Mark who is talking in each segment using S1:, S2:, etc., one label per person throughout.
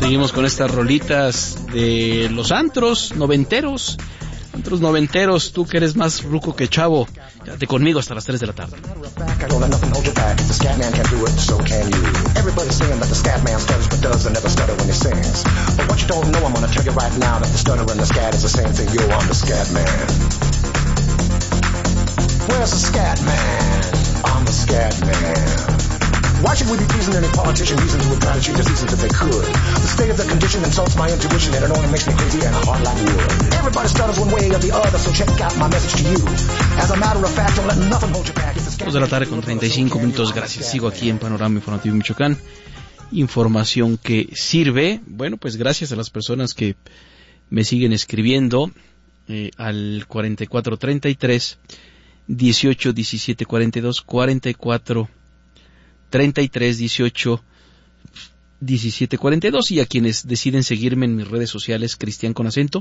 S1: Seguimos con estas rolitas de los antros noventeros. Antros noventeros, tú que eres más ruco que chavo, quédate conmigo hasta las 3 de la tarde.
S2: Where's the scat man? I'm the scat man. Why should we be pleasing any politician reasons who would try to change the seasons if they could? The state of the condition insults my intuition and it only makes me crazy and hard like wood. Everybody stutters one way or the other, so check out my message to you. As a matter of fact, don't let nothing hold you back.
S1: 2 de la tarde con 35 minutos, gracias. Sigo aquí en Panorama Informativo Michoacán. Información que sirve, bueno, pues gracias a las personas que me siguen escribiendo al 4433 18 17 42 44 33 18 17 42 y a quienes deciden seguirme en mis redes sociales Cristian con acento.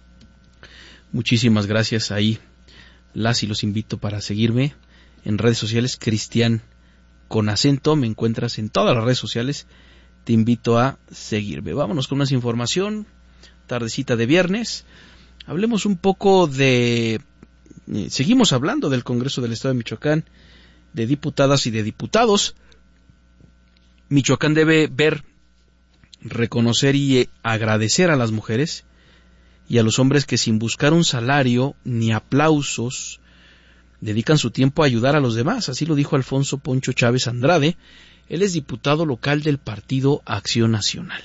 S1: Muchísimas gracias ahí. Las y los invito para seguirme en redes sociales Cristian con acento. Me encuentras en todas las redes sociales. Te invito a seguirme. Vámonos con más información. Tardecita de viernes. Hablemos un poco de... seguimos hablando del Congreso del Estado de Michoacán, de diputadas y de diputados. Michoacán debe ver, reconocer y agradecer a las mujeres y a los hombres que sin buscar un salario ni aplausos dedican su tiempo a ayudar a los demás. Así lo dijo Alfonso Poncho Chávez Andrade. Él es diputado local del Partido Acción Nacional.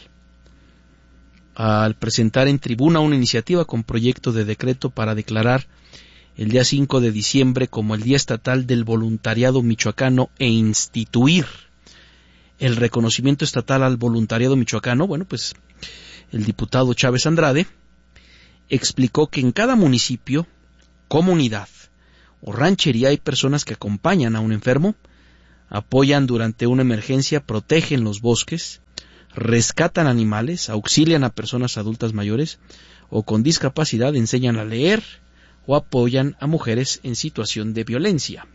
S1: Al presentar en tribuna una iniciativa con proyecto de decreto para declarar el día 5 de diciembre como el Día Estatal del Voluntariado Michoacano e instituir el reconocimiento estatal al voluntariado michoacano, bueno, pues el diputado Chávez Andrade explicó que en cada municipio, comunidad o ranchería hay personas que acompañan a un enfermo, apoyan durante una emergencia, protegen los bosques, rescatan animales, auxilian a personas adultas mayores o con discapacidad, enseñan a leer o apoyan a mujeres en situación de violencia.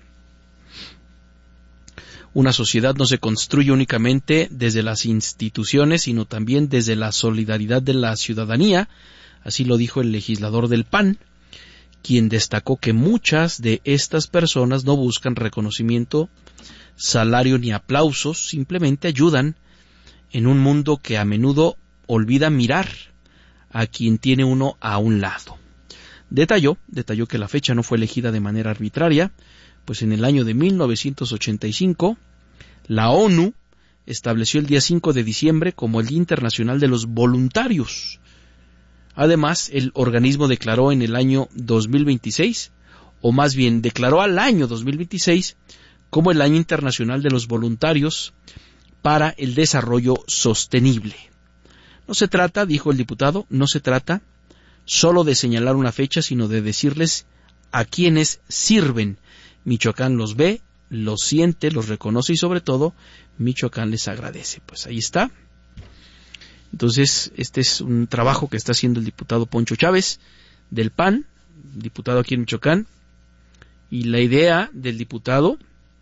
S1: Una sociedad no se construye únicamente desde las instituciones, sino también desde la solidaridad de la ciudadanía, así lo dijo el legislador del PAN, quien destacó que muchas de estas personas no buscan reconocimiento, salario ni aplausos, simplemente ayudan en un mundo que a menudo olvida mirar a quien tiene uno a un lado. Detalló que la fecha no fue elegida de manera arbitraria, pues en el año de 1985 la ONU estableció el día 5 de diciembre como el Día Internacional de los Voluntarios. Además, el organismo declaró en el año 2026, o más bien declaró al año 2026 como el Año Internacional de los Voluntarios para el Desarrollo Sostenible. No se trata, dijo el diputado, no se trata solo de señalar una fecha, sino de decirles a quienes sirven. Michoacán los ve, los siente, los reconoce y sobre todo Michoacán les agradece. Pues ahí está. Entonces, este es un trabajo que está haciendo el diputado Poncho Chávez del PAN, diputado aquí en Michoacán, y la idea del diputado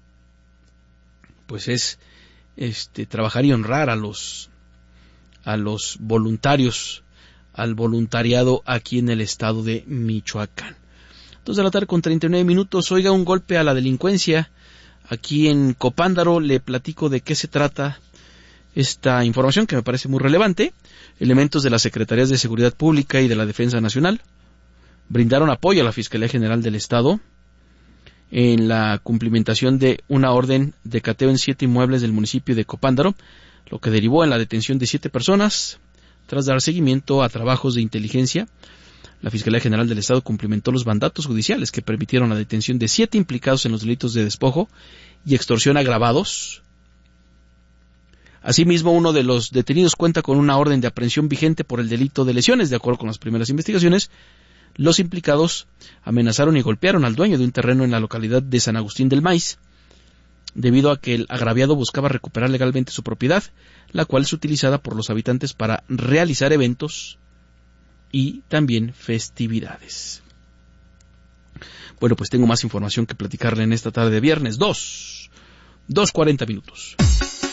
S1: pues es trabajar y honrar a los voluntarios, al voluntariado aquí en el estado de Michoacán. 2 de la tarde con 39 minutos. Oiga, un golpe a la delincuencia aquí en Copándaro. Le platico de qué se trata esta información que me parece muy relevante. Elementos de las Secretarías de Seguridad Pública y de la Defensa Nacional brindaron apoyo a la Fiscalía General del Estado en la cumplimentación de una orden de cateo en 7 inmuebles del municipio de Copándaro, lo que derivó en la detención de 7 personas. Tras dar seguimiento a trabajos de inteligencia, la Fiscalía General del Estado cumplimentó los mandatos judiciales que permitieron la detención de 7 implicados en los delitos de despojo y extorsión agravados. Asimismo, uno de los detenidos cuenta con una orden de aprehensión vigente por el delito de lesiones. De acuerdo con las primeras investigaciones, los implicados amenazaron y golpearon al dueño de un terreno en la localidad de San Agustín del Maíz, debido a que el agraviado buscaba recuperar legalmente su propiedad, la cual es utilizada por los habitantes para realizar eventos y también festividades. Bueno, pues tengo más información que platicarle en esta tarde de viernes. 2:40 minutos.